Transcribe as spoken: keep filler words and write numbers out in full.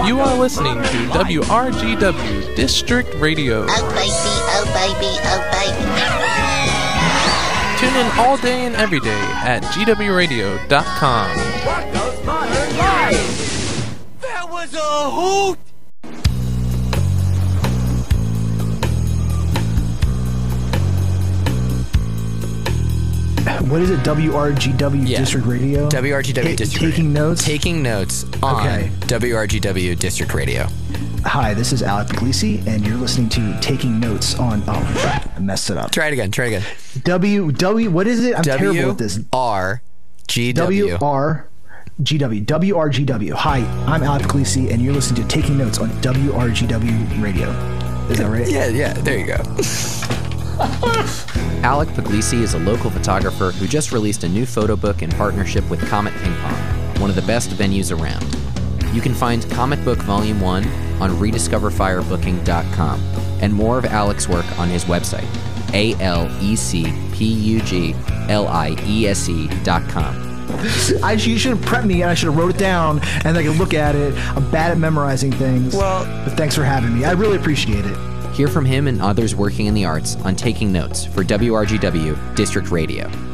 You are listening to W R G W District Radio. Oh baby, oh baby, oh baby. Tune in all day and every day at G W radio dot com. What does modern life? That was a hoot! What is it? W R G W Yeah. District Radio? W R G W Ta- District Taking Radio. notes? Taking notes on Okay. W R G W District Radio. Hi, this is Alec Puglisi, and you're listening to Taking Notes on... Oh, I messed it up. Try it again. Try it again. W... W... What is it? I'm terrible W with this. R G W. W R G W. W R G W. Hi, I'm Alec Puglisi, and you're listening to Taking Notes on W R G W Radio. Is that right? Yeah, yeah. There you go. Alec Puglisi is a local photographer who just released a new photo book in partnership with Comet Ping Pong, one of the best venues around. You can find Comet Book Volume one on rediscover fire booking dot com and more of Alec's work on his website, A L E C P U G L I E S E dot com. I, you should have prepped me, and I should have wrote it down, and I could look at it. I'm bad at memorizing things. Well- but thanks for having me. I really appreciate it. Hear from him and others working in the arts on Taking Notes for W R G W District Radio.